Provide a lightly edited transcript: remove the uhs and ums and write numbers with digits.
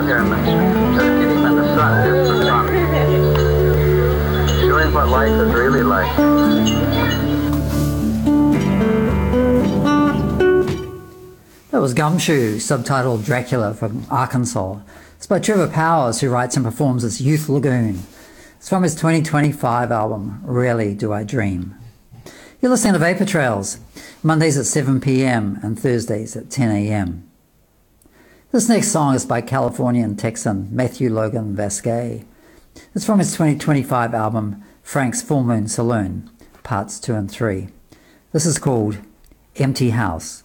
out here and just getting in the sun, just for fun. Showing what life is really like. That was Gumshoe, subtitled Dracula from Arkansas. It's by Trevor Powers, who writes and performs as Youth Lagoon. It's from his 2025 album, Rarely Do I Dream. You're listening to Vapor Trails, Mondays at 7 p.m. and Thursdays at 10 a.m. This next song is by Californian Texan Matthew Logan Vasquez. It's from his 2025 album, Frank's Full Moon Saloon, Parts 2 and 3. This is called Empty House.